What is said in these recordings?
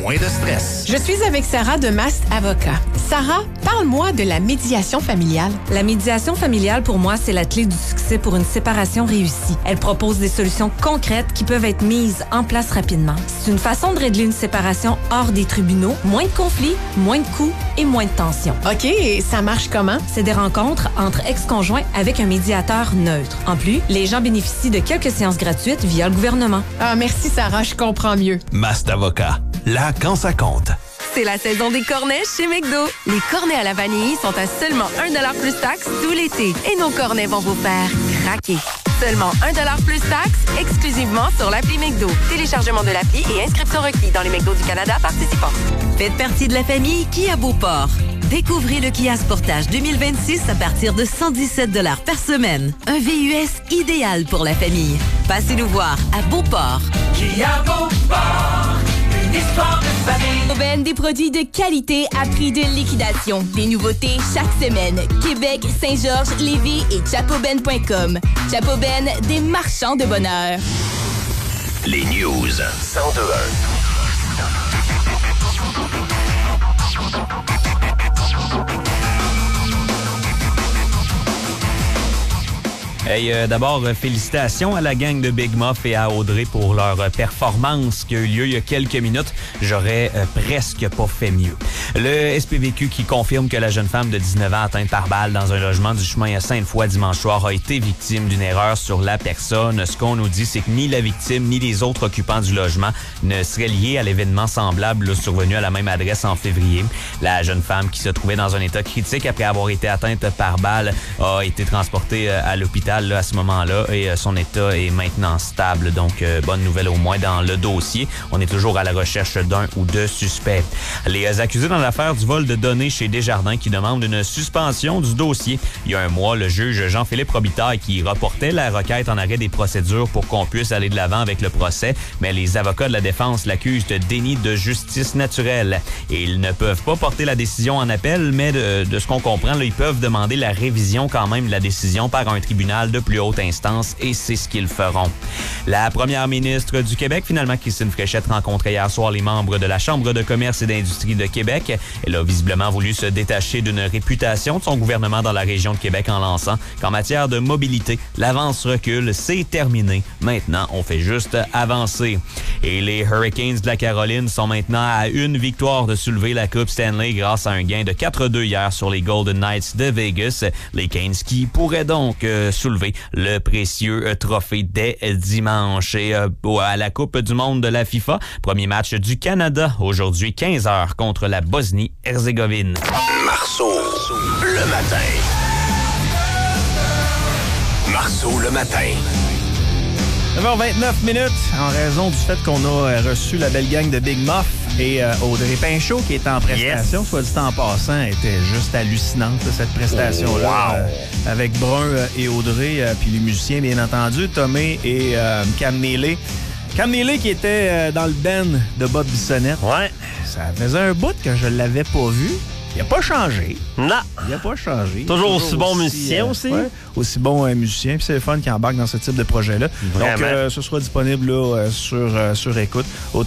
moins de stress. Je suis avec Sarah de Mast Avocat. Sarah, parle-moi de la médiation familiale. La médiation familiale, pour moi, c'est la clé du succès pour une séparation réussie. Elle propose des solutions concrètes qui peuvent être mises en place rapidement. C'est une façon de régler une séparation hors des tribunaux. Moins de conflits, moins de coûts et moins de tensions. OK, et ça marche comment? C'est des rencontres entre ex-conjoints avec un médiateur neutre. En plus, les gens bénéficient de quelques séances gratuites via le gouvernement. Ah, merci Sarah, je comprends mieux. Mast Avocat, là quand ça compte. C'est la saison des cornets chez McDo. Les cornets à la vanille sont à seulement 1$ plus taxe tout l'été. Et nos cornets vont vous faire craquer. Seulement 1$ plus taxe, exclusivement sur l'appli McDo. Téléchargement de l'appli et inscription requis dans les McDo du Canada participants. Faites partie de la famille Kia Beauport. Découvrez le Kia Sportage 2026 à partir de 117$ par semaine. Un VUS idéal pour la famille. Passez nous voir à Beauport. Kia Beauport, une histoire de famille. Aubaine, des produits de qualité à prix de liquidation. Des nouveautés chaque semaine. Québec, Saint-Georges, Lévis et chapoben.com. Chapoben, des marchands de bonheur. Les news 102.1. Hey, d'abord, félicitations à la gang de Big Muff et à Audrey pour leur performance qui a eu lieu il y a quelques minutes. J'aurais presque pas fait mieux. Le SPVQ qui confirme que la jeune femme de 19 ans atteinte par balle dans un logement du chemin à Sainte-Foy dimanche soir a été victime d'une erreur sur la personne. Ce qu'on nous dit, c'est que ni la victime ni les autres occupants du logement ne seraient liés à l'événement semblable survenu à la même adresse en février. La jeune femme qui se trouvait dans un état critique après avoir été atteinte par balle a été transportée à l'hôpital à ce moment-là et son état est maintenant stable. Donc, bonne nouvelle au moins dans le dossier. On est toujours à la recherche d'un ou deux suspects. Les accusés dans l'affaire du vol de données chez Desjardins qui demandent une suspension du dossier. Il y a un mois, le juge Jean-Philippe Robitaille qui reportait la requête en arrêt des procédures pour qu'on puisse aller de l'avant avec le procès, mais les avocats de la défense l'accusent de déni de justice naturelle. Et ils ne peuvent pas porter la décision en appel, mais de ce qu'on comprend, là, ils peuvent demander la révision quand même de la décision par un tribunal de plus haute instance et c'est ce qu'ils feront. La première ministre du Québec, finalement, Christine Fréchette, rencontrait hier soir les membres de la Chambre de commerce et d'industrie de Québec. Elle a visiblement voulu se détacher d'une réputation de son gouvernement dans la région de Québec en lançant qu'en matière de mobilité, l'avance-recul, c'est terminé. Maintenant, on fait juste avancer. Et les Hurricanes de la Caroline sont maintenant à une victoire de soulever la Coupe Stanley grâce à un gain de 4-2 hier sur les Golden Knights de Vegas. Les Canes qui pourraient donc soulever le précieux trophée dès dimanche. Et à la Coupe du monde de la FIFA, premier match du Canada aujourd'hui 15h contre la Bosnie-Herzégovine. Marceau, le matin. Marceau, le matin. 9h29 minutes, en raison du fait qu'on a reçu la belle gang de Big Muff et Audrey Pinchot qui est en prestation, soit dit en passant, était juste hallucinante cette prestation-là. Wow. Avec Brun et Audrey, puis les musiciens bien entendu, Tomé et Cam Neely. Cam Neely qui était dans le band de Bob Bissonnette. Ouais. Ça faisait un bout que je l'avais pas vu. Il n'a pas changé. Non. Il n'a pas changé. Toujours aussi bon musicien aussi. Ouais, aussi bon musicien. Puis c'est le fun qui embarque dans ce type de projet-là. Vraiment. Donc, ce sera disponible là, sur écoute au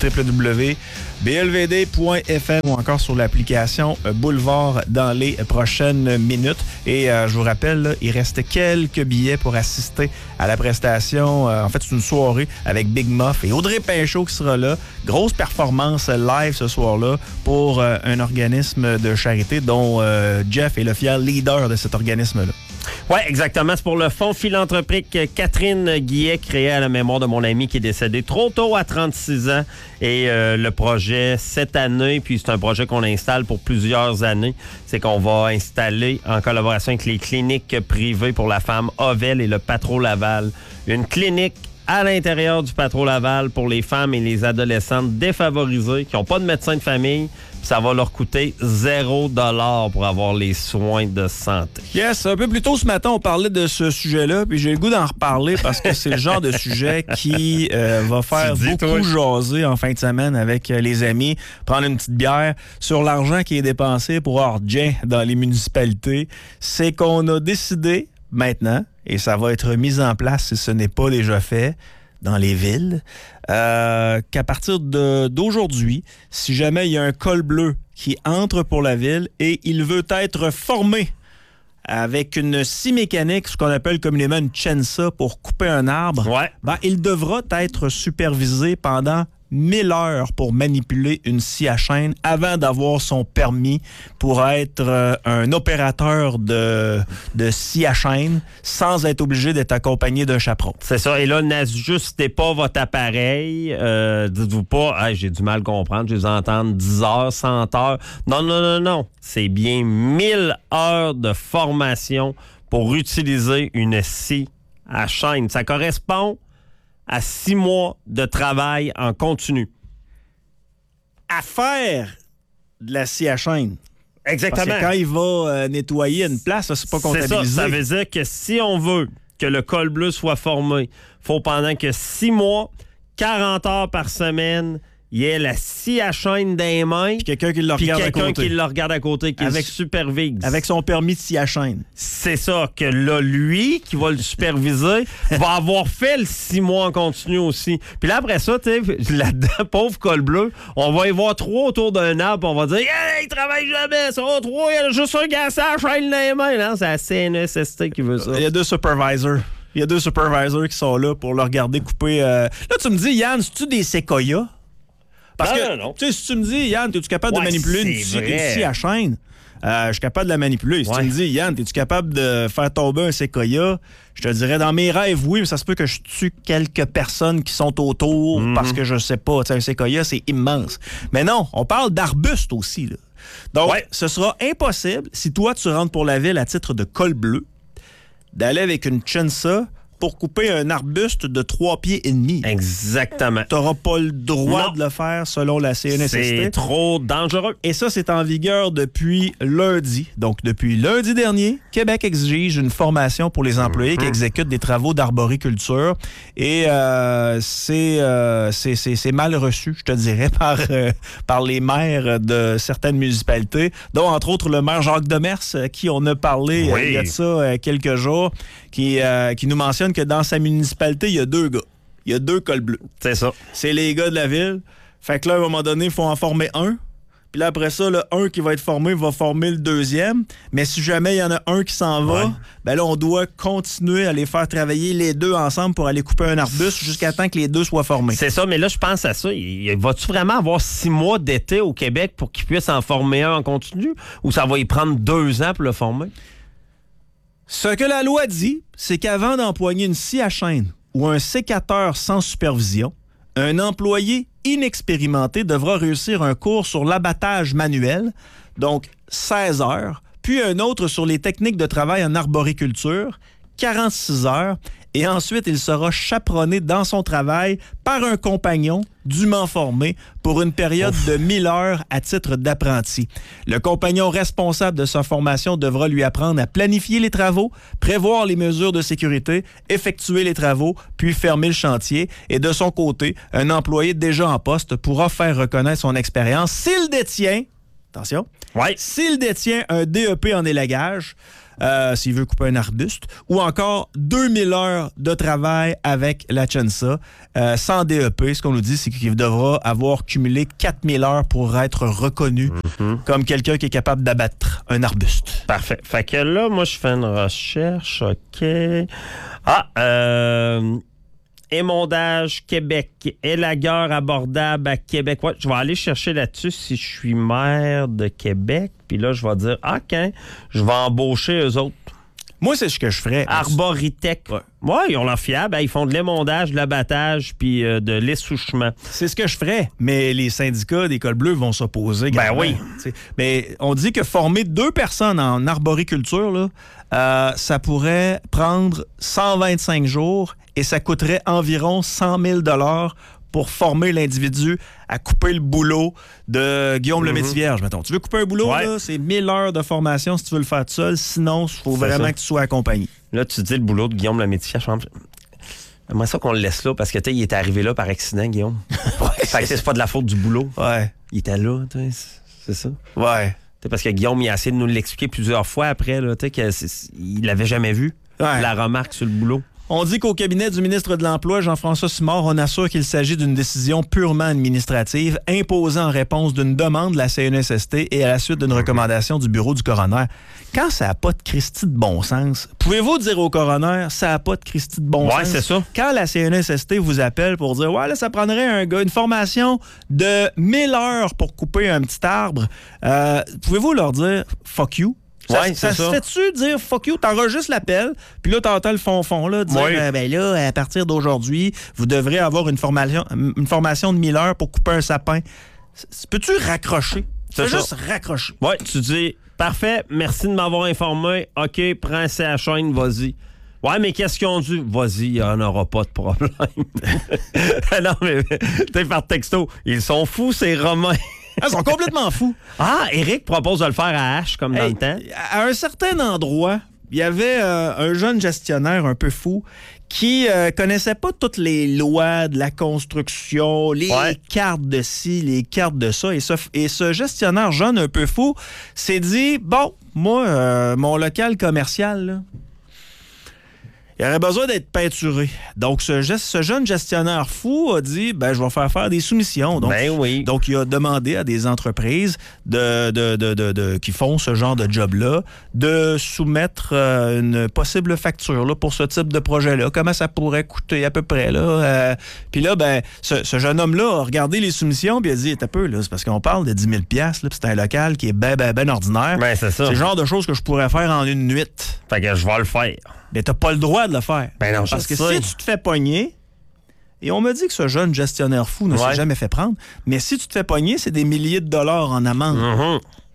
www.blvd.fm ou encore sur l'application Boulevard dans les prochaines minutes. Et je vous rappelle, là, il reste quelques billets pour assister à la prestation. En fait, c'est une soirée avec Big Muff et Audrey Pinchot qui sera là. Grosse performance live ce soir-là pour un organisme de charité dont Jeff est le fier leader de cet organisme-là. Oui, exactement. C'est pour le fonds philanthropique Catherine Guillet, créé à la mémoire de mon ami qui est décédé trop tôt à 36 ans. Et le projet cette année, puis c'est un projet qu'on installe pour plusieurs années, c'est qu'on va installer en collaboration avec les cliniques privées pour la femme Ovel et le Patro Laval, une clinique à l'intérieur du Patro Laval pour les femmes et les adolescentes défavorisées qui n'ont pas de médecin de famille. Ça va leur coûter $0 pour avoir les soins de santé. Yes, un peu plus tôt ce matin, on parlait de ce sujet-là, puis j'ai le goût d'en reparler parce que c'est le genre de sujet qui va faire beaucoup jaser en fin de semaine avec les amis, prendre une petite bière sur l'argent qui est dépensé pour Ordien dans les municipalités. C'est qu'on a décidé maintenant, et ça va être mis en place si ce n'est pas déjà fait, dans les villes, qu'à partir d'aujourd'hui, si jamais il y a un col bleu qui entre pour la ville et il veut être formé avec une scie mécanique, ce qu'on appelle communément une chensa pour couper un arbre, ben, il devra être supervisé pendant 1000 heures pour manipuler une scie à chaîne avant d'avoir son permis pour être un opérateur de scie à chaîne sans être obligé d'être accompagné d'un chaperon. C'est ça. Et là, n'ajustez pas votre appareil. Dites-vous pas, hey, j'ai du mal à comprendre, je les entends 10 heures, 100 heures. Non. C'est bien 1000 heures de formation pour utiliser une scie à chaîne. Ça correspond à 6 mois de travail en continu. À faire de la scie à chaîne. Exactement. Parce que quand il va nettoyer une place, ça, c'est pas comptabilisé. C'est ça. Ça veut dire que si on veut que le col bleu soit formé, il faut pendant que 6 mois, 40 heures par semaine, il y ait la scie à chaîne dans les mains. Puis quelqu'un qui le regarde à côté. Qui le supervise. Avec son permis de scie à chaîne. C'est ça, que là, lui, qui va le superviser, va avoir fait le 6 mois en continu aussi. Puis là, après ça, tu sais, là-dedans, pauvre col bleu, on va y voir 3 autour d'un arbre, on va dire, hey, il travaille jamais, ça va 3, il y a juste un gars à la chaîne dans les mains. Non, c'est la CNESST qui veut ça. Il y a 2 supervisors. Il y a 2 supervisors qui sont là pour le regarder couper. Là, tu me dis, Yann, c'est-tu des séquoias? Parce que, tu sais, si tu me dis, Yann, es-tu capable de manipuler une scie à chaîne? Je suis capable de la manipuler. Si tu me dis, Yann, es-tu capable de faire tomber un séquoia? Je te dirais, dans mes rêves, oui, mais ça se peut que je tue quelques personnes qui sont autour parce que je sais pas. T'sais, un séquoia, c'est immense. Mais non, on parle d'arbustes aussi, là. Donc, ce sera impossible, si toi, tu rentres pour la ville à titre de col bleu, d'aller avec une chensa pour couper un arbuste de 3 pieds et demi. Exactement. Tu n'auras pas le droit de le faire selon la CNSST. C'est trop dangereux. Et ça, c'est en vigueur depuis lundi. Donc, depuis lundi dernier, Québec exige une formation pour les employés qui exécutent des travaux d'arboriculture. Et c'est mal reçu, je te dirais, par les maires de certaines municipalités, dont, entre autres, le maire Jacques Demers, à qui on a parlé il y a de ça quelques jours, qui nous mentionne que dans sa municipalité, il y a 2 gars. Il y a 2 cols bleus. C'est ça. C'est les gars de la ville. Fait que là, à un moment donné, il faut en former un. Puis là, après ça, le un qui va être formé va former le deuxième. Mais si jamais il y en a un qui s'en va, ben là, on doit continuer à les faire travailler les 2 ensemble pour aller couper un arbuste jusqu'à temps que les 2 soient formés. C'est ça, mais là, je pense à ça. Va-tu vraiment avoir 6 mois d'été au Québec pour qu'il puisse en former un en continu? Ou ça va y prendre 2 ans pour le former? Ce que la loi dit, c'est qu'avant d'empoigner une scie à chaîne ou un sécateur sans supervision, un employé inexpérimenté devra réussir un cours sur l'abattage manuel, donc 16 heures, puis un autre sur les techniques de travail en arboriculture, 46 heures, et ensuite il sera chaperonné dans son travail par un compagnon dûment formé pour une période de 1000 heures à titre d'apprenti. Le compagnon responsable de sa formation devra lui apprendre à planifier les travaux, prévoir les mesures de sécurité, effectuer les travaux, puis fermer le chantier. Et de son côté, un employé déjà en poste pourra faire reconnaître son expérience s'il détient, attention, s'il détient un DEP en élagage, s'il veut couper un arbuste, ou encore 2000 heures de travail avec la chensa sans DEP. Ce qu'on nous dit, c'est qu'il devra avoir cumulé 4000 heures pour être reconnu comme quelqu'un qui est capable d'abattre un arbuste. Parfait. Fait que là, moi, je fais une recherche. OK. Émondage Québec, élagueur abordable à Québec. Ouais, je vais aller chercher là-dessus si je suis maire de Québec. Puis là, je vais dire, OK, je vais embaucher eux autres. Moi, c'est ce que je ferais. Arboritech. Ouais, ils ont l'air fiables. Ils font de l'émondage, de l'abattage, puis de l'essouchement. C'est ce que je ferais. Mais les syndicats des cols bleus vont s'opposer. Ben oui. Mais on dit que former 2 personnes en arboriculture, là, ça pourrait prendre 125 jours et ça coûterait environ 100 000 $ pour former l'individu à couper le boulot de Guillaume le Métivierge, mettons. Tu veux couper un boulot, là, c'est 1000 heures de formation si tu veux le faire tout seul. Sinon, il faut vraiment que tu sois accompagné. Là, tu dis le boulot de Guillaume le Métivierge. J'aimerais ça qu'on le laisse là parce que il est arrivé là par accident, Guillaume. Fait que c'est pas de la faute du boulot. Il était là, c'est ça. Parce que Guillaume, il a essayé de nous l'expliquer plusieurs fois après, qu'il l'avait jamais vu. La remarque sur le boulot. On dit qu'au cabinet du ministre de l'Emploi, Jean-François Simard, on assure qu'il s'agit d'une décision purement administrative, imposée en réponse d'une demande de la CNESST et à la suite d'une recommandation du bureau du coroner. Quand ça n'a pas de Christie de bon sens, pouvez-vous dire au coroner, ça n'a pas de Christie de bon sens? Ouais, c'est ça. Quand la CNESST vous appelle pour dire, ouais, là, ça prendrait un gars, une formation de 1000 heures pour couper un petit arbre, pouvez-vous leur dire, fuck you? Ça se fait-tu dire fuck you? T'enregistres l'appel, puis là, t'entends le fond là, dire ben là, à partir d'aujourd'hui, vous devrez avoir une formation de 1000 heures pour couper un sapin. Peux-tu raccrocher? C'est juste raccrocher. Oui, tu dis parfait, merci de m'avoir informé. OK, prends sa chaîne, vas-y. Ouais, mais qu'est-ce qu'ils ont dit? Vas-y, il n'y en aura pas de problème. Non, mais t'es par texto. Ils sont fous, ces Romains. Ils sont complètement fous. Ah, Éric propose de le faire à H, comme dans le temps. À un certain endroit, il y avait un jeune gestionnaire un peu fou qui connaissait pas toutes les lois de la construction, les cartes de ci, les cartes de ça. Et ce gestionnaire jeune un peu fou s'est dit, bon, moi, mon local commercial, là, il aurait besoin d'être peinturé. Donc, ce jeune gestionnaire fou a dit, ben, je vais faire des soumissions. Donc, donc il a demandé à des entreprises qui font ce genre de job-là de soumettre une possible facture là, pour ce type de projet-là. Comment ça pourrait coûter à peu près, là. Puis là, ben, ce jeune homme-là a regardé les soumissions puis a dit, t'as peu, là, c'est parce qu'on parle de 10 000 $, là, puis c'est un local qui est ben ordinaire. Ben, c'est ça. C'est le genre de choses que je pourrais faire en une nuit. Fait que je vais le faire. Mais t'as pas le droit de le faire. Ben non, parce que si tu te fais pogner, et on me dit que ce jeune gestionnaire fou ne s'est jamais fait prendre, mais si tu te fais pogner, c'est des milliers de dollars en amende. Mm-hmm.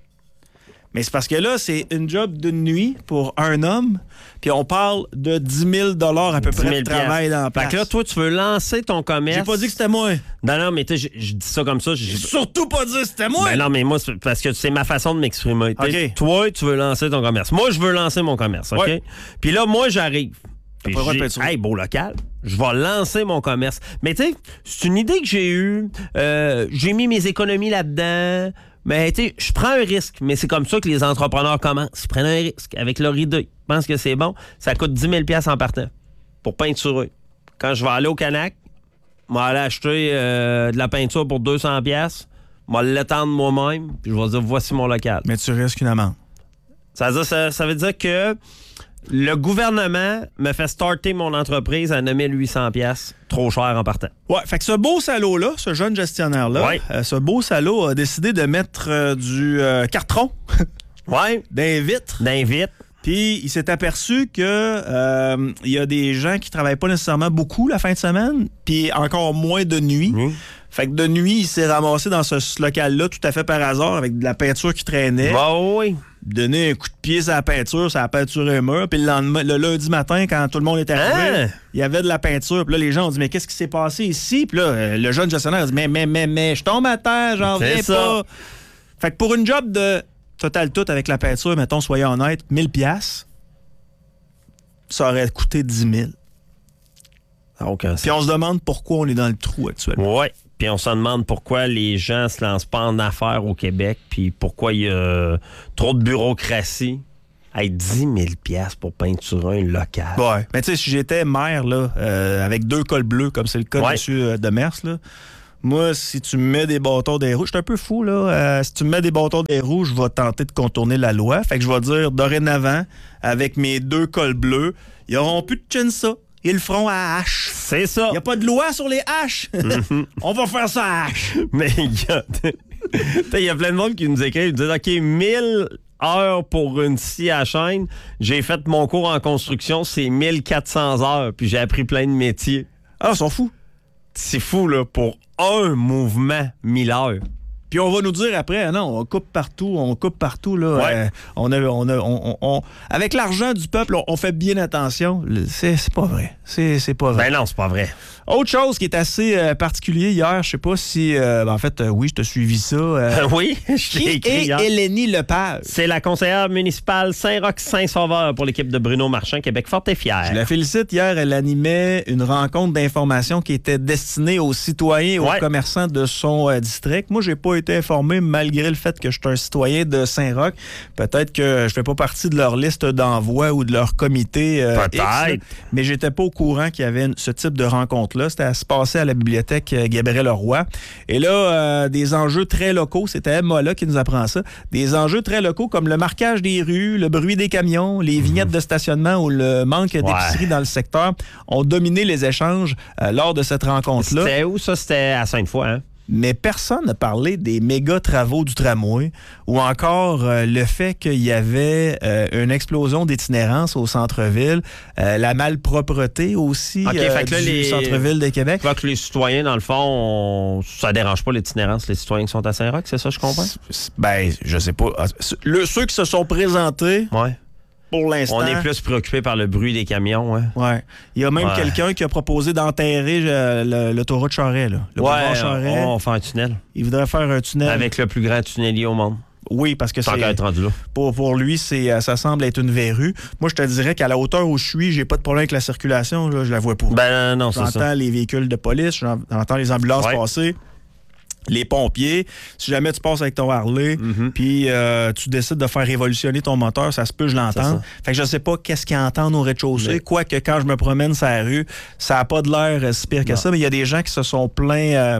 Mais c'est parce que là, c'est une job d'une nuit pour un homme, puis on parle de 10 000 $ à peu près de travail dans la place. Fait que là, toi, tu veux lancer ton commerce. J'ai pas dit que c'était moi. Non, mais je dis ça comme ça. J'ai surtout pas dit que c'était moi. Ben non, mais moi, c'est parce que c'est ma façon de m'exprimer. Okay. Toi, tu veux lancer ton commerce. Moi, je veux lancer mon commerce, OK? Ouais. Puis là, moi, j'arrive. Puis hey, beau local, je vais lancer mon commerce. Mais tu sais, c'est une idée que j'ai eue. J'ai mis mes économies là-dedans. Mais tu sais, je prends un risque. Mais c'est comme ça que les entrepreneurs commencent. Ils prennent un risque avec leur idée. Ils pensent que c'est bon. Ça coûte 10 000 $ en partant pour peinturer. Quand je vais aller au Canac, je vais aller acheter de la peinture pour 200 $. Je vais l'étendre moi-même. Puis je vais dire, voici mon local. Mais tu risques une amende. Ça veut dire que le gouvernement me fait starter mon entreprise à 9 800 $. Trop cher en partant. Ouais, fait que ce beau salaud-là, ce jeune gestionnaire-là, ce beau salaud a décidé de mettre du carton d'un vitre. Puis il s'est aperçu que il y a des gens qui travaillent pas nécessairement beaucoup la fin de semaine, puis encore moins de nuit. Fait que de nuit, il s'est ramassé dans ce local-là tout à fait par hasard avec de la peinture qui traînait. Donner un coup de pied sur la peinture, ça a peinturé un mur. Puis le lundi matin, quand tout le monde était arrivé, il y avait de la peinture. Puis là, les gens ont dit, mais qu'est-ce qui s'est passé ici? Puis là, le jeune gestionnaire a dit, mais, je tombe à terre, j'en reviens pas. Fait que pour une job de total tout avec la peinture, mettons, soyons honnêtes, 1000 $, ça aurait coûté 10 000. Puis on se demande pourquoi on est dans le trou actuellement. Oui. Puis on se demande pourquoi les gens se lancent pas en affaires au Québec, puis pourquoi il y a trop de bureaucratie. Hey, 10 000 $ pour peinturer un local. Ouais. Mais tu sais, si j'étais maire, là, avec 2 cols bleus, comme c'est le cas de M. Demers, là, moi, si tu me mets des bâtons des roues, je suis un peu fou, là. Si tu me mets des bâtons des roues, je vais tenter de contourner la loi. Fait que je vais dire, dorénavant, avec mes 2 cols bleus, ils n'auront plus de chinsa. Ils le feront à hache. C'est ça. Il n'y a pas de loi sur les haches. On va faire ça à hache. Mais il y a plein de monde qui nous écrit, ils disent, OK, 1000 heures pour une scie à chaîne. J'ai fait mon cours en construction, c'est 1400 heures. Puis j'ai appris plein de métiers. Ah, ils sont fous. C'est fou, là, pour un mouvement, 1000 heures. Puis on va nous dire après, non, on coupe partout, là. Ouais. Avec l'argent du peuple, on fait bien attention. C'est pas vrai. C'est pas vrai. Ben non, c'est pas vrai. Autre chose qui est assez particulier hier, je sais pas si... en fait, oui, je t'ai suivi ça. Oui, je l'ai écrit hier. Élénie Lepage? C'est la conseillère municipale Saint-Roch-Saint-Sauveur pour l'équipe de Bruno Marchand, Québec forte et fière. Je la félicite. Hier, elle animait une rencontre d'information qui était destinée aux citoyens et aux commerçants de son district. Moi, j'ai pas été été informé, malgré le fait que je suis un citoyen de Saint-Roch. Peut-être que je fais pas partie de leur liste d'envoi ou de leur comité X, mais j'étais pas au courant qu'il y avait ce type de rencontre-là. C'était à se passer à la bibliothèque Gabriel-Leroy. Et là, des enjeux très locaux, c'était Emma là qui nous apprend ça, des enjeux très locaux comme le marquage des rues, le bruit des camions, les vignettes de stationnement ou le manque d'épicerie dans le secteur ont dominé les échanges lors de cette rencontre-là. C'était où ça? C'était à Sainte-Foy, hein? Mais personne n'a parlé des méga travaux du tramway ou encore le fait qu'il y avait une explosion d'itinérance au centre-ville, la malpropreté aussi du centre-ville de Québec. Tu vois que les citoyens, dans le fond, ça dérange pas l'itinérance, les citoyens qui sont à Saint-Roch, c'est ça, je comprends? Ben, je sais pas. Ceux qui se sont présentés... Ouais. Pour l'instant. On est plus préoccupé par le bruit des camions. Hein? Ouais. Il y a même quelqu'un qui a proposé d'enterrer l'autoroute Charest. Là. Le boulevard Charest. On fait un tunnel. Il voudrait faire un tunnel. Avec le plus grand tunnelier au monde. Oui, parce que c'est être rendu là. Pour lui, ça semble être une verrue. Moi, je te dirais qu'à la hauteur où je suis, j'ai pas de problème avec la circulation. Là, je la vois pas. Ben non, c'est ça. J'entends les véhicules de police, j'entends les ambulances passer. Les pompiers, si jamais tu passes avec ton Harley, puis tu décides de faire révolutionner ton moteur, ça se peut, je l'entends. Fait que je sais pas qu'est-ce qu'ils entendent au rez-de-chaussée. Quoique quand je me promène sur la rue, ça a pas de l'air si pire que ça, mais il y a des gens qui se sont plaints.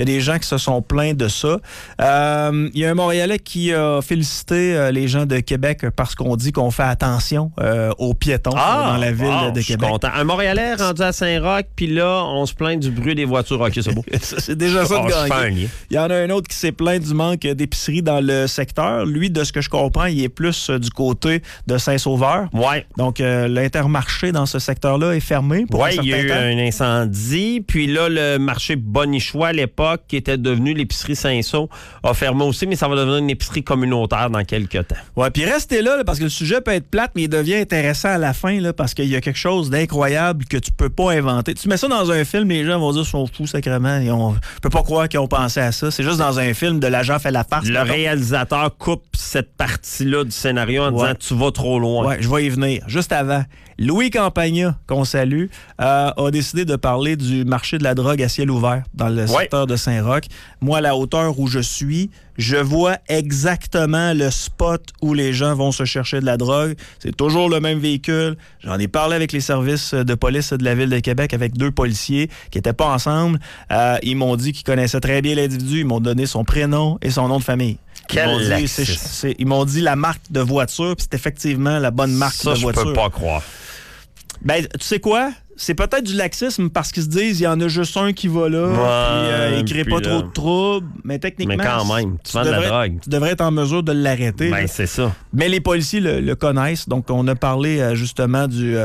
De ça. Il y a un Montréalais qui a félicité les gens de Québec parce qu'on dit qu'on fait attention aux piétons dans la ville de Québec. Je suis content. Un Montréalais rendu à Saint-Roch, puis là, on se plaint du bruit des voitures. OK, c'est beau. C'est déjà ça de gagner. Il y en a un autre qui s'est plaint du manque d'épicerie dans le secteur. Lui, de ce que je comprends, il est plus du côté de Saint-Sauveur. Ouais. Donc, l'Intermarché dans ce secteur-là est fermé pour un certain temps. Oui, il y a eu un incendie. Puis là, le marché Bonichois, à l'époque, qui était devenu l'épicerie Saint-Saul, a fermé aussi, mais ça va devenir une épicerie communautaire dans quelques temps. Oui, puis restez là, parce que le sujet peut être plate, mais il devient intéressant à la fin, là, parce qu'il y a quelque chose d'incroyable que tu peux pas inventer. Tu mets ça dans un film, les gens vont dire qu'ils sont fous sacrément. Je peux pas croire qu'ils ont pensé à ça. C'est juste dans un film de l'agent fait la farce. Le réalisateur coupe cette partie-là du scénario en disant « Tu vas trop loin ». Oui, je vais y venir. Juste avant, Louis Campagna, qu'on salue, a décidé de parler du marché de la drogue à ciel ouvert dans le secteur de Saint-Roch. Moi, à la hauteur où je suis, je vois exactement le spot où les gens vont se chercher de la drogue. C'est toujours le même véhicule. J'en ai parlé avec les services de police de la Ville de Québec, avec 2 policiers qui n'étaient pas ensemble. Ils m'ont dit qu'ils connaissaient très bien l'individu. Ils m'ont donné son prénom et son nom de famille. Ils m'ont dit la marque de voiture, puis c'est effectivement la bonne marque de voiture. Ça, je peux pas croire. Ben, tu sais quoi? C'est peut-être du laxisme parce qu'ils se disent il y en a juste un qui va là, puis il crée pas trop de troubles, mais techniquement... Mais quand même, tu vends de la drogue. Tu devrais être en mesure de l'arrêter. Ben, c'est ça. Mais les policiers le connaissent, donc on a parlé justement de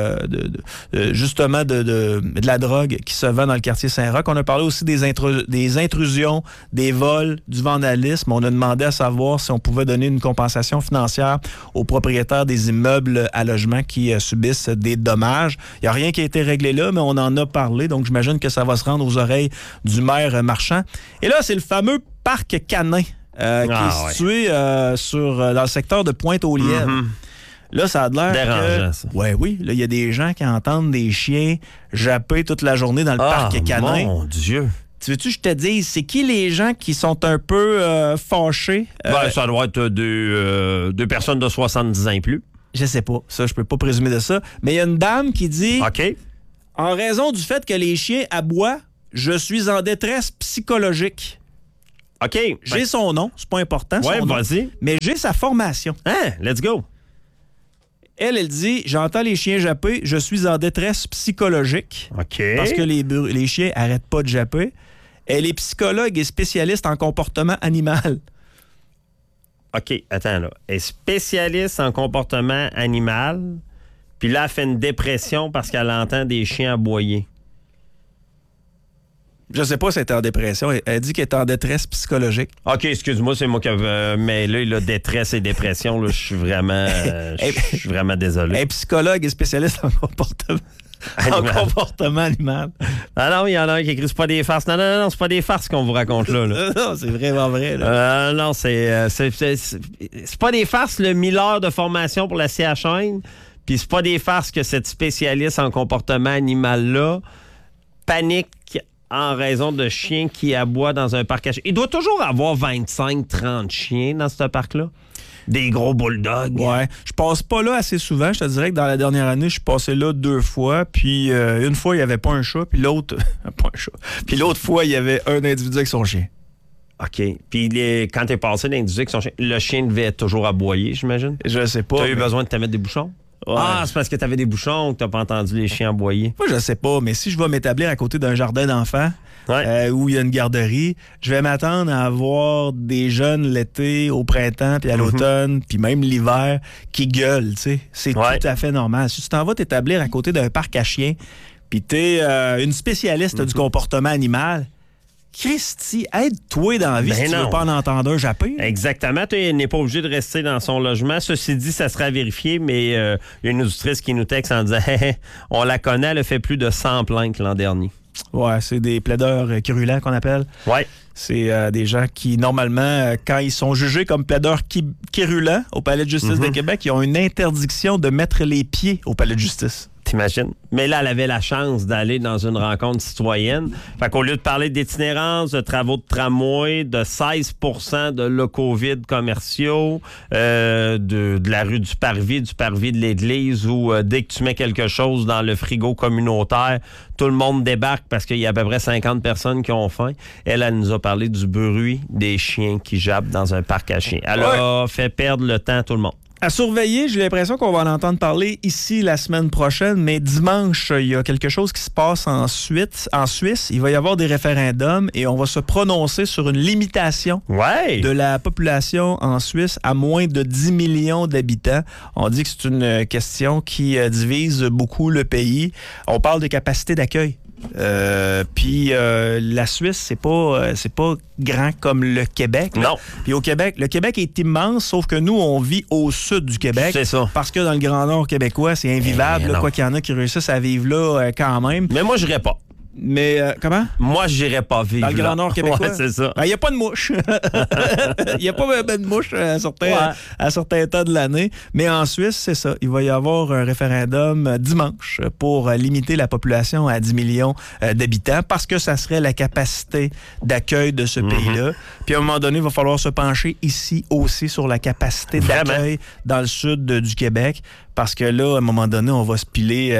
la drogue qui se vend dans le quartier Saint-Roch. On a parlé aussi des intrusions, des vols, du vandalisme. On a demandé à savoir si on pouvait donner une compensation financière aux propriétaires des immeubles à logement qui subissent des dommages. Il n'y a rien qui a été réglé là, mais on en a parlé, donc j'imagine que ça va se rendre aux oreilles du maire Marchand. Et là, c'est le fameux parc canin qui est situé dans le secteur de Pointe-aux-Lièvres. Là, ça a l'air dérangeant, ça. Oui. Là, il y a des gens qui entendent des chiens japper toute la journée dans le parc canin. Mon Dieu! Tu veux-tu que je te dise, c'est qui les gens qui sont un peu fâchés? Ça doit être deux personnes de 70 ans et plus. Je sais pas. Ça, je peux pas présumer de ça. Mais il y a une dame qui dit... OK. En raison du fait que les chiens aboient, je suis en détresse psychologique. OK. J'ai son nom, c'est pas important. Ouais, vas-y. Mais j'ai sa formation. Hein? Let's go. Elle dit, j'entends les chiens japper, je suis en détresse psychologique. OK. Parce que les chiens arrêtent pas de japper. Elle est psychologue et spécialiste en comportement animal. OK, attends là. Elle est spécialiste en comportement animal, puis là, elle fait une dépression parce qu'elle entend des chiens aboyer. Je sais pas si elle est en dépression. Elle dit qu'elle est en détresse psychologique. OK, excuse-moi, c'est moi qui mais là, il a détresse et dépression, là, je suis vraiment désolé. Elle est psychologue et spécialiste en comportement animal. Ah non, il y en a un qui écrit, c'est pas des farces. Non, c'est pas des farces qu'on vous raconte là. Non, c'est vraiment vrai. Là. Non, c'est pas des farces, le 1000 heures de formation pour la CHN, puis c'est pas des farces que cette spécialiste en comportement animal-là panique en raison de chiens qui aboient dans un parc à chiens. Il doit toujours avoir 25-30 chiens dans ce parc-là. Des gros bulldogs. Ouais. Je passe pas là assez souvent. Je te dirais que dans la dernière année, je suis passé là 2 fois. Puis une fois, il n'y avait pas un chat. Puis l'autre... pas un chat. Puis l'autre fois, il y avait un individu avec son chien. OK. Puis quand t'es passé l'individu avec son chien, le chien devait toujours aboyer, j'imagine? Je sais pas. T'as eu besoin de te mettre des bouchons? Ouais. Ah, c'est parce que t'avais des bouchons que t'as pas entendu les chiens aboyer. Moi, je sais pas, mais si je vais m'établir à côté d'un jardin d'enfants où il y a une garderie, je vais m'attendre à avoir des jeunes l'été, au printemps, puis à l'automne, puis même l'hiver, qui gueulent, tu sais. C'est tout à fait normal. Si tu t'en vas t'établir à côté d'un parc à chiens, puis t'es une spécialiste du comportement animal, Christy, aide-toi dans la vie si tu veux pas en entendre un japper. Exactement. Tu n'es pas obligé de rester dans son logement. Ceci dit, ça sera vérifié, mais il y a une auditrice qui nous texte en disant « On la connaît, elle a fait plus de 100 plaintes l'an dernier. » Ouais, c'est des plaideurs quérulents qu'on appelle. Ouais. C'est des gens qui, normalement, quand ils sont jugés comme plaideurs quérulents au Palais de justice de Québec, ils ont une interdiction de mettre les pieds au Palais de justice. T'imagines? Mais là, elle avait la chance d'aller dans une rencontre citoyenne. Fait qu'au lieu de parler d'itinérance, de travaux de tramway, de 16 % de locaux vides commerciaux, de la rue du Parvis de l'église, où dès que tu mets quelque chose dans le frigo communautaire, tout le monde débarque parce qu'il y a à peu près 50 personnes qui ont faim. Elle nous a parlé du bruit des chiens qui jappent dans un parc à chiens. Elle a fait perdre le temps à tout le monde. À surveiller, j'ai l'impression qu'on va en entendre parler ici la semaine prochaine, mais dimanche, il y a quelque chose qui se passe en Suisse. Il va y avoir des référendums et on va se prononcer sur une limitation de la population en Suisse à moins de 10 millions d'habitants. On dit que c'est une question qui divise beaucoup le pays. On parle de capacité d'accueil. Puis la Suisse, c'est pas grand comme le Québec. Non. Puis au Québec, le Québec est immense, sauf que nous, on vit au sud du Québec. C'est ça. Parce que dans le Grand Nord québécois, c'est invivable. Quoi qu'il y en a qui réussissent à vivre là quand même. Mais moi, je n'irais pas. Mais comment? Moi, je n'irais pas vivre dans le Grand Nord québécois? Ouais, c'est ça. Il n'y a pas de mouche. Il n'y a pas de mouche à certains temps de l'année. Mais en Suisse, c'est ça. Il va y avoir un référendum dimanche pour limiter la population à 10 millions d'habitants parce que ça serait la capacité d'accueil de ce pays-là. Puis à un moment donné, il va falloir se pencher ici aussi sur la capacité d'accueil dans le sud du Québec parce que là, à un moment donné, on va se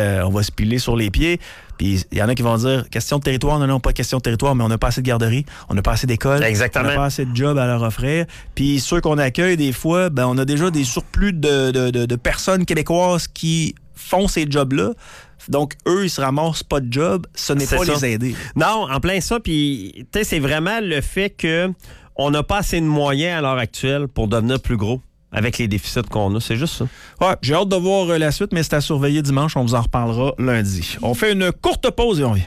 piler sur les pieds. Puis il y en a qui vont dire, question de territoire, non, pas question de territoire, mais on n'a pas assez de garderies, on n'a pas assez d'écoles, on n'a pas assez de jobs à leur offrir. Puis ceux qu'on accueille, des fois, on a déjà des surplus de personnes québécoises qui font ces jobs-là. Donc, eux, ils se ramassent pas de job. Ce n'est pas les aider. Non, en plein ça. Puis, tu sais, c'est vraiment le fait qu'on n'a pas assez de moyens à l'heure actuelle pour devenir plus gros. Avec les déficits qu'on a, c'est juste ça. Ouais, j'ai hâte de voir la suite, mais c'est à surveiller dimanche. On vous en reparlera lundi. On fait une courte pause et on vient.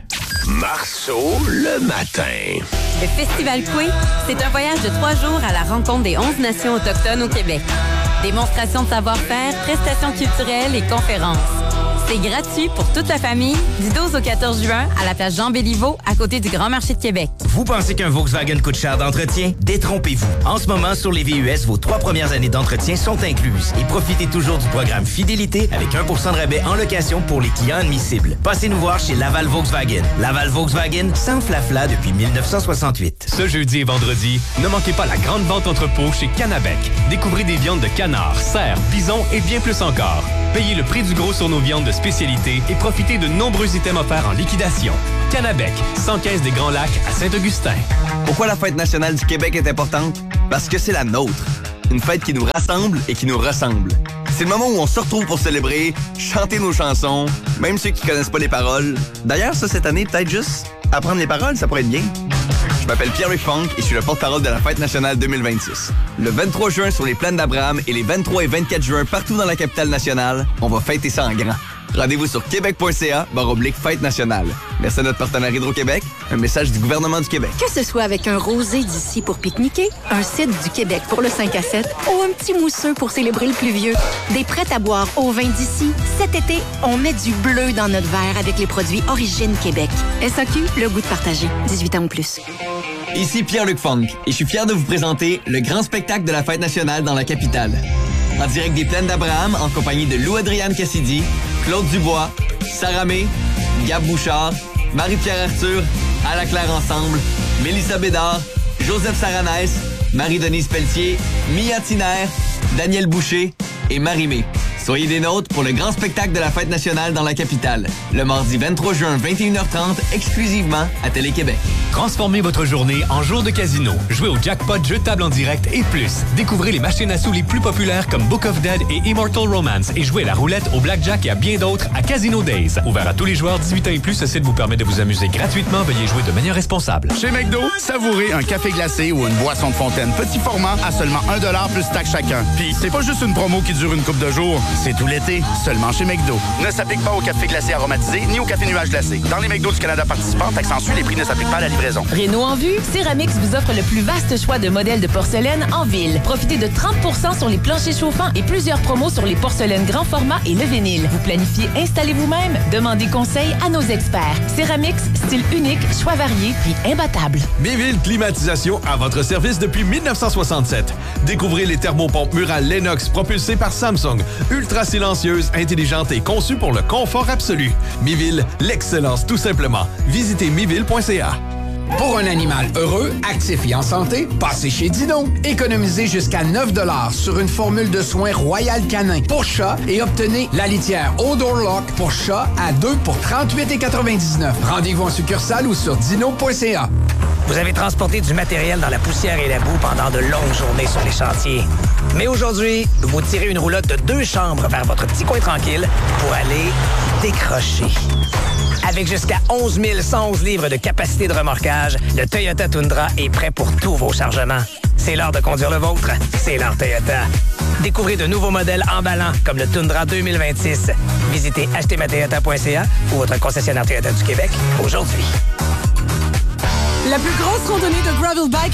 Marceau le matin. Le Festival Coué, c'est un voyage de 3 jours à la rencontre des 11 nations autochtones au Québec. Démonstration de savoir-faire, prestations culturelles et conférences. C'est gratuit pour toute la famille du 12 au 14 juin à la place Jean-Béliveau, à côté du Grand Marché de Québec. Vous pensez qu'un Volkswagen coûte cher d'entretien? Détrompez-vous. En ce moment, sur les VUS, vos 3 premières années d'entretien sont incluses. Et profitez toujours du programme Fidélité avec 1% de rabais en location pour les clients admissibles. Passez nous voir chez Laval Volkswagen. Laval Volkswagen, sans flafla depuis 1968. Ce jeudi et vendredi, ne manquez pas la grande vente entrepôt chez Canabec. Découvrez des viandes de canard, cerf, bison et bien plus encore. Payez le prix du gros sur nos viandes de spécialité et profitez de nombreux items offerts en liquidation. Canabec, 115 des Grands Lacs à Saint-Augustin. Pourquoi la fête nationale du Québec est importante? Parce que c'est la nôtre. Une fête qui nous rassemble et qui nous ressemble. C'est le moment où on se retrouve pour célébrer, chanter nos chansons, même ceux qui connaissent pas les paroles. D'ailleurs, ça, cette année, peut-être juste apprendre les paroles, ça pourrait être bien. Je m'appelle Pierre-Luc Funk et je suis le porte-parole de la Fête nationale 2026. Le 23 juin sur les plaines d'Abraham et les 23 et 24 juin partout dans la capitale nationale, on va fêter ça en grand. Rendez-vous sur québec.ca/fête nationale. Merci à notre partenaire Hydro-Québec. Un message du gouvernement du Québec. Que ce soit avec un rosé d'ici pour pique-niquer, un cidre du Québec pour le 5 à 7 ou un petit mousseux pour célébrer le pluvieux, des prêts à boire au vin d'ici, cet été, on met du bleu dans notre verre avec les produits Origine Québec. SAQ, le goût de partager. 18 ans ou plus. Ici Pierre-Luc Funk et je suis fier de vous présenter le grand spectacle de la Fête nationale dans la capitale. En direct des plaines d'Abraham, en compagnie de Lou-Adrienne Cassidy, Claude Dubois, Sarah May, Gab Bouchard, Marie-Pierre Arthur À la Claire Ensemble, Mélissa Bédard, Joseph Saranès, Marie-Denise Pelletier, Mia Tiner, Daniel Boucher et Marie-Mé. Soyez des nôtres pour le grand spectacle de la Fête nationale dans la capitale. Le mardi 23 juin, 21h30, exclusivement à Télé-Québec. Transformez votre journée en jour de casino. Jouez au jackpot, jeu de table en direct et plus. Découvrez les machines à sous les plus populaires comme Book of Dead et Immortal Romance et jouez la roulette, au blackjack et à bien d'autres à Casino Days. Ouvert à tous les joueurs 18 ans et plus, ce site vous permet de vous amuser gratuitement. Veuillez jouer de manière responsable. Chez McDo, savourez un café glacé ou une boisson de fontaine petit format à seulement 1$ plus taxe chacun. Puis, c'est pas juste une promo qui dure une couple de jours, c'est tout l'été, seulement chez McDo. Ne s'applique pas au café glacé aromatisé ni au café nuage glacé. Dans les McDo du Canada participants, taxe en sus, les prix ne s'appliquent pas à la livraison. Renault en vue, Ceramix vous offre le plus vaste choix de modèles de porcelaine en ville. Profitez de 30% sur les planchers chauffants et plusieurs promos sur les porcelaines grand format et le vinyle. Vous planifiez installer vous-même? Demandez conseil à nos experts. Ceramix, style unique, choix varié, prix imbattable. Méville Climatisation à votre service depuis 1967. Découvrez les thermopompes murales Lennox propulsées par Samsung. Ultra silencieuses, intelligentes et conçues pour le confort absolu. Méville, l'excellence tout simplement. Visitez méville.ca. Pour un animal heureux, actif et en santé, passez chez Dino. Économisez jusqu'à 9$ sur une formule de soins Royal Canin pour chat et obtenez la litière Odor Lock pour chat à 2 pour 38,99. Rendez-vous en succursale ou sur dino.ca. Vous avez transporté du matériel dans la poussière et la boue pendant de longues journées sur les chantiers. Mais aujourd'hui, vous tirez une roulotte de 2 chambres vers votre petit coin tranquille pour aller décrocher. Avec jusqu'à 11 111 livres de capacité de remorquage, le Toyota Tundra est prêt pour tous vos chargements. C'est l'heure de conduire le vôtre. C'est l'heure Toyota. Découvrez de nouveaux modèles emballants comme le Tundra 2026. Visitez achetezmatoyota.ca ou votre concessionnaire Toyota du Québec aujourd'hui. La plus grosse randonnée de gravel bike